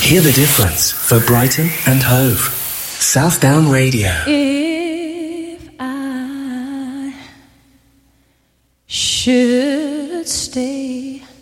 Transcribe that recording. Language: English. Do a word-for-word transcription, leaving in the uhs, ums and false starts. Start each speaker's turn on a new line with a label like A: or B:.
A: Hear the difference for Brighton and Hove. Southdown Radio.
B: If I should stay